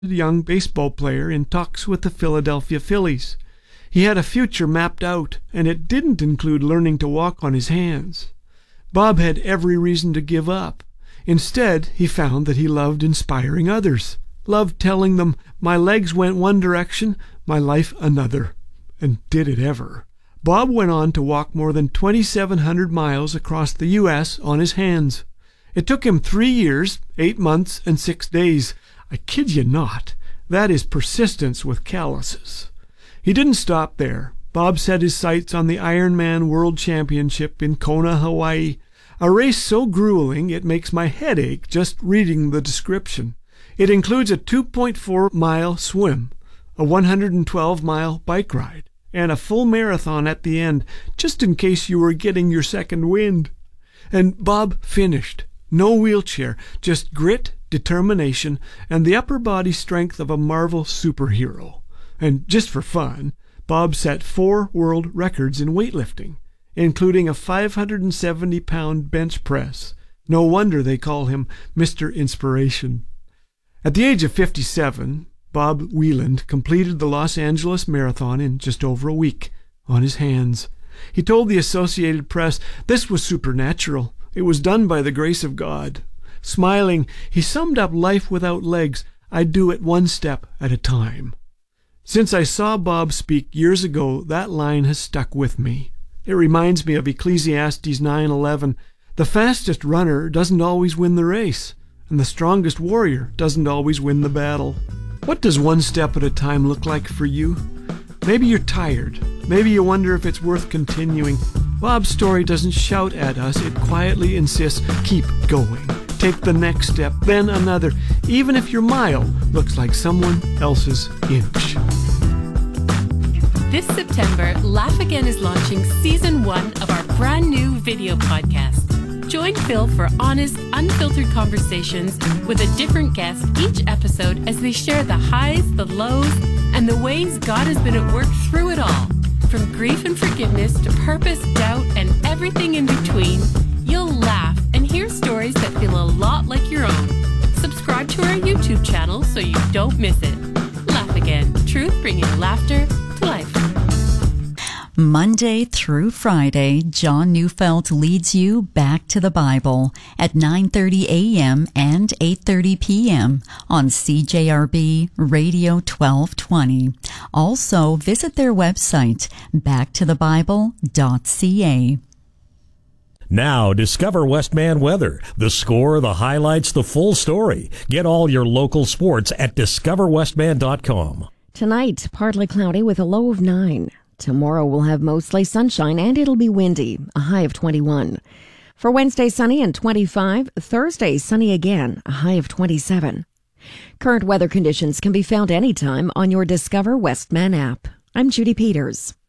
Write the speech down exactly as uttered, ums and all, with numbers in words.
young baseball player in talks with the Philadelphia Phillies. He had a future mapped out, and it didn't include learning to walk on his hands. Bob had every reason to give up. Instead, he found that he loved inspiring others, loved telling them, "My legs went one direction, my life another." And did it ever. Bob went on to walk more than twenty-seven hundred miles across the U S on his hands. It took him three years, eight months, and six days. I kid you not. That is persistence with calluses. He didn't stop there. Bob set his sights on the Ironman World Championship in Kona, Hawaii, a race so grueling it makes my head ache just reading the description. It includes a two point four mile swim, a one hundred twelve mile bike ride, and a full marathon at the end, just in case you were getting your second wind. And Bob finished. No wheelchair, just grit, determination, and the upper body strength of a Marvel superhero. And just for fun, Bob set four world records in weightlifting, including a five hundred seventy pound bench press. No wonder they call him Mister Inspiration. At the age of fifty-seven, Bob Wieland completed the Los Angeles Marathon in just over a week, on his hands. He told the Associated Press this was supernatural. It was done by the grace of God. Smiling, he summed up life without legs. I do it one step at a time. Since I saw Bob speak years ago, that line has stuck with me. It reminds me of Ecclesiastes nine eleven. The fastest runner doesn't always win the race, and the strongest warrior doesn't always win the battle. What does one step at a time look like for you? Maybe you're tired. Maybe you wonder if it's worth continuing. Bob's story doesn't shout at us. It quietly insists, keep going. Take the next step, then another, even if your mile looks like someone else's inch. This September, Laugh Again is launching season one of our brand new video podcast. Join Phil for honest, unfiltered conversations with a different guest each episode as they share the highs, the lows, and the ways God has been at work through it all. From grief and forgiveness to purpose, doubt, and everything in between, you'll laugh and hear stories that feel a lot like your own. Subscribe to our YouTube channel so you don't miss it. Laugh Again, truth bringing laughter to life. Monday through Friday, John Neufeld leads you back to the Bible at nine thirty a.m. and eight thirty p.m. on C J R B Radio twelve twenty. Also, visit their website, back to the bible dot c a. Now, discover Westman weather. The score, the highlights, the full story. Get all your local sports at discover westman dot com. Tonight, partly cloudy with a low of nine. Tomorrow we'll have mostly sunshine and it'll be windy, a high of twenty-one. For Wednesday, sunny and twenty-five. Thursday, sunny again, a high of twenty-seven. Current weather conditions can be found anytime on your Discover Westman app. I'm Judy Peters.